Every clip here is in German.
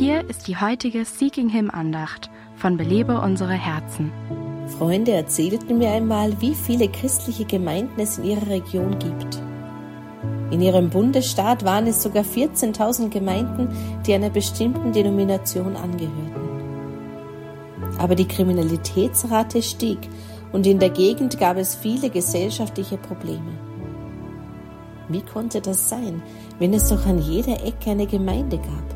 Hier ist die heutige Seeking Him Andacht von Belebe unsere Herzen. Freunde erzählten mir einmal, wie viele christliche Gemeinden es in ihrer Region gibt. In ihrem Bundesstaat waren es sogar 14.000 Gemeinden, die einer bestimmten Denomination angehörten. Aber die Kriminalitätsrate stieg und in der Gegend gab es viele gesellschaftliche Probleme. Wie konnte das sein, wenn es doch an jeder Ecke eine Gemeinde gab?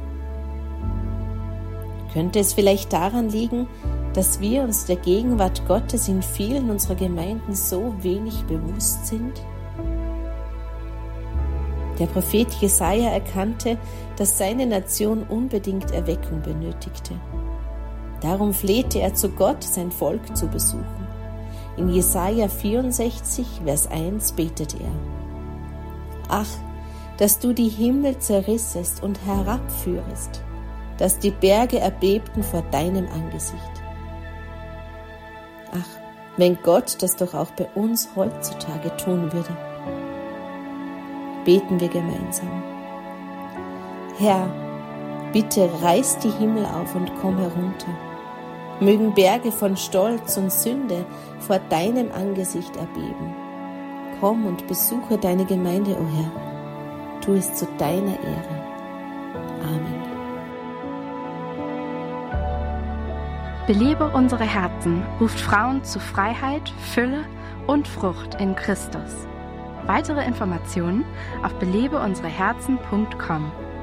Könnte es vielleicht daran liegen, dass wir uns der Gegenwart Gottes in vielen unserer Gemeinden so wenig bewusst sind? Der Prophet Jesaja erkannte, dass seine Nation unbedingt Erweckung benötigte. Darum flehte er zu Gott, sein Volk zu besuchen. In Jesaja 64, Vers 1 betet er: Ach, dass du die Himmel zerrissest und herabführest, dass die Berge erbebten vor deinem Angesicht. Ach, wenn Gott das doch auch bei uns heutzutage tun würde. Beten wir gemeinsam. Herr, bitte reiß die Himmel auf und komm herunter. Mögen Berge von Stolz und Sünde vor deinem Angesicht erbeben. Komm und besuche deine Gemeinde, o Herr. Tu es zu deiner Ehre. Amen. Belebe unsere Herzen ruft Frauen zu Freiheit, Fülle und Frucht in Christus. Weitere Informationen auf belebeunsereherzen.com.